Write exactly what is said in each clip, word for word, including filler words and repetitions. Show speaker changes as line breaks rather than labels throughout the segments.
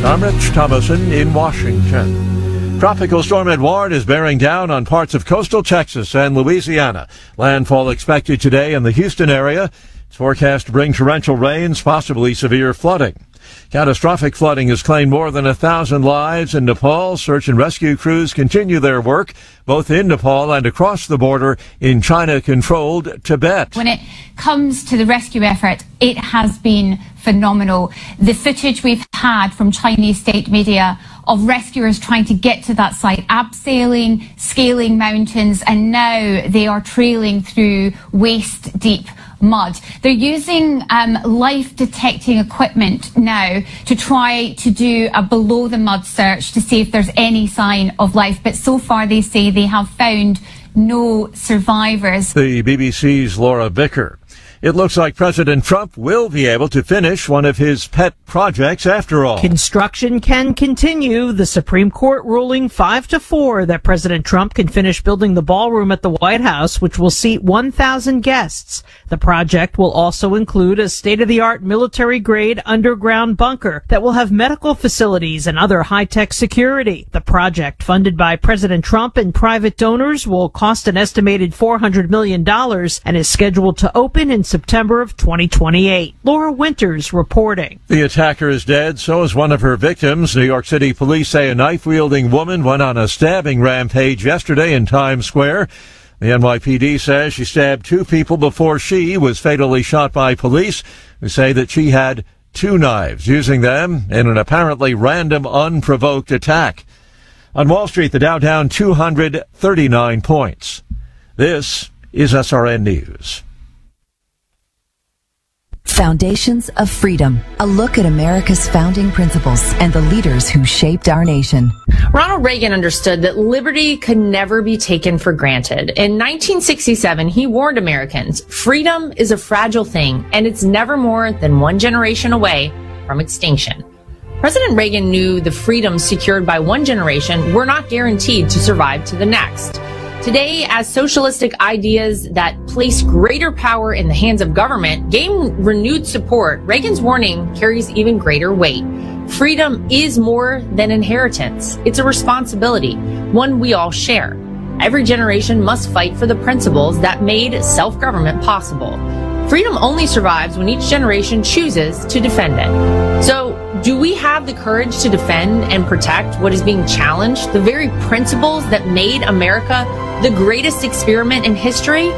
I'm Rich Thomason in Washington. Tropical storm Edouard is bearing down on parts of coastal Texas and Louisiana. Landfall expected today in the Houston area. It's forecast to bring torrential rains, possibly severe flooding. Catastrophic flooding has claimed more than a thousand lives in Nepal. Search and rescue crews continue their work, both in Nepal and across the border in China-controlled Tibet.
When it comes to the rescue effort, it has been phenomenal. The footage we've had from Chinese state media of rescuers trying to get to that site, abseiling, scaling mountains, and now they are trailing through waist-deep mud. They're using um, life-detecting equipment now to try to do a below-the-mud search to see if there's any sign of life. But so far, they say they have found no survivors.
The B B C's Laura Bicker. It looks like President Trump will be able to finish one of his pet projects after all.
Construction can continue. The Supreme Court ruling five to four that President Trump can finish building the ballroom at the White House, which will seat one thousand guests. The project will also include a state-of-the-art military-grade underground bunker that will have medical facilities and other high-tech security. The project, funded by President Trump and private donors, will cost an estimated four hundred million dollars and is scheduled to open in September of twenty twenty-eight. Laura Winters reporting.
The attacker is dead, so is one of her victims. New York City police say a knife-wielding woman went on a stabbing rampage yesterday in Times Square. The N Y P D says she stabbed two people before she was fatally shot by police, who say that she had two knives, using them in an apparently random, unprovoked attack. On Wall Street, the Dow down two hundred thirty-nine points. This is S R N News.
Foundations of Freedom, a look at America's founding principles and the leaders who shaped our nation.
Ronald Reagan understood that liberty could never be taken for granted. In nineteen sixty-seven, he warned Americans, freedom is a fragile thing, and it's never more than one generation away from extinction. President Reagan knew the freedoms secured by one generation were not guaranteed to survive to the next. Today, as socialistic ideas that place greater power in the hands of government gain renewed support, Reagan's warning carries even greater weight. Freedom is more than inheritance. It's a responsibility, one we all share. Every generation must fight for the principles that made self-government possible. Freedom only survives when each generation chooses to defend it. So, do we have the courage to defend and protect what is being challenged, the very principles that made America the greatest experiment in history?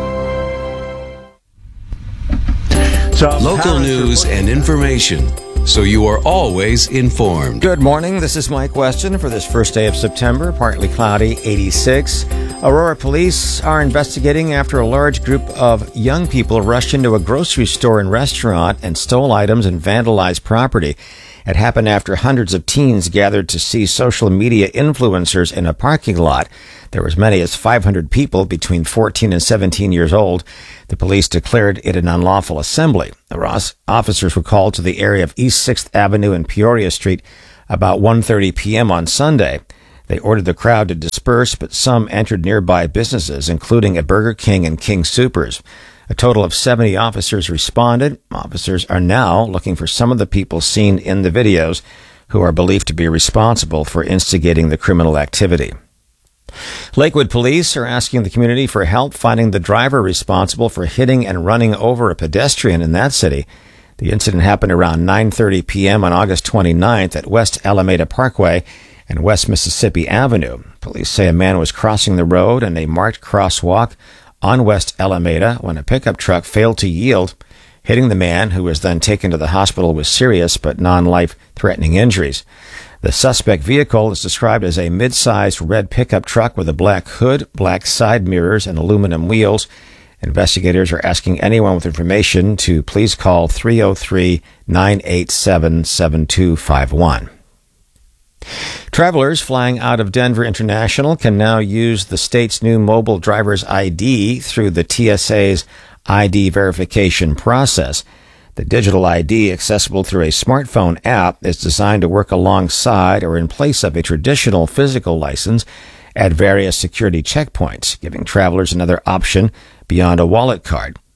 Some
Local news and information, so you are always informed.
Good morning. This is Mike Weston for this first day of September. Partly cloudy, eighty-six. Aurora police are investigating after a large group of young people rushed into a grocery store and restaurant and stole items and vandalized property. It happened after hundreds of teens gathered to see social media influencers in a parking lot. There were as many as five hundred people between fourteen and seventeen years old. The police declared it an unlawful assembly. The officers were called to the area of East sixth Avenue and Peoria Street about one thirty p.m. on Sunday. They ordered the crowd to disperse, but some entered nearby businesses, including a Burger King and King Soopers. A total of seventy officers responded. Officers are now looking for some of the people seen in the videos who are believed to be responsible for instigating the criminal activity. Lakewood police are asking the community for help finding the driver responsible for hitting and running over a pedestrian in that city. The incident happened around nine thirty p.m. on August twenty-ninth at West Alameda Parkway and West Mississippi Avenue. Police say a man was crossing the road in a marked crosswalk on West Alameda when a pickup truck failed to yield, hitting the man, who was then taken to the hospital with serious but non-life-threatening injuries. The suspect vehicle is described as a mid-sized red pickup truck with a black hood, black side mirrors, and aluminum wheels. Investigators are asking anyone with information to please call three oh three, nine eight seven, seven two five one. Travelers flying out of Denver International can now use the state's new mobile driver's I D through the T S A's I D verification process. The digital I D, accessible through a smartphone app, is designed to work alongside or in place of a traditional physical license at various security checkpoints, giving travelers another option beyond a wallet card.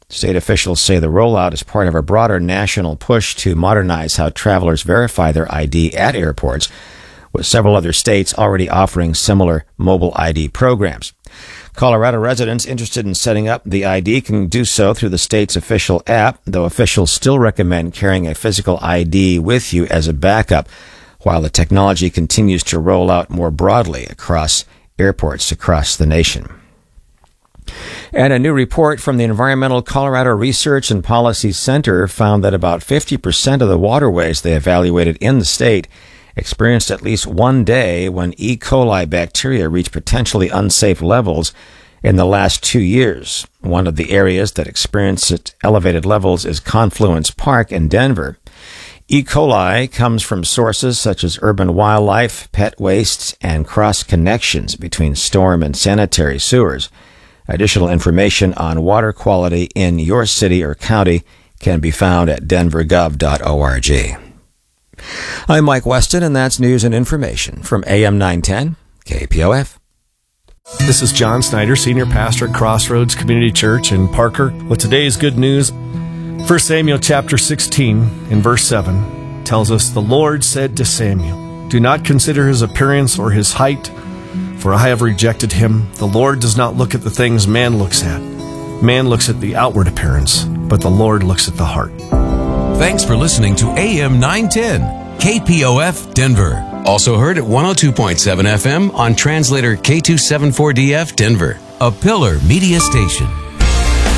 State officials say the rollout is part of a broader national push to modernize how travelers verify their I D at airports, with several other states already offering similar mobile I D programs. Colorado residents interested in setting up the I D can do so through the state's official app, though officials still recommend carrying a physical I D with you as a backup, while the technology continues to roll out more broadly across airports across the nation. And a new report from the Environmental Colorado Research and Policy Center found that about fifty percent of the waterways they evaluated in the state experienced at least one day when E. coli bacteria reached potentially unsafe levels in the last two years. One of the areas that experienced elevated levels is Confluence Park in Denver. E. coli comes from sources such as urban wildlife, pet waste, and cross connections between storm and sanitary sewers. Additional information on water quality in your city or county can be found at denver gov dot org. I'm Mike Weston, and that's news and information from A M nine ten K P O F.
This is John Snyder, Senior Pastor at Crossroads Community Church in Parker, with today's good news. First Samuel chapter sixteen, in verse seven, tells us, "The Lord said to Samuel, do not consider his appearance or his height, for I have rejected him. The Lord does not look at the things man looks at. Man looks at the outward appearance, but the Lord looks at the heart."
Thanks for listening to A M nine ten, K P O F Denver. Also heard at one oh two point seven F M on translator K two seventy-four D F Denver, a Pillar Media station.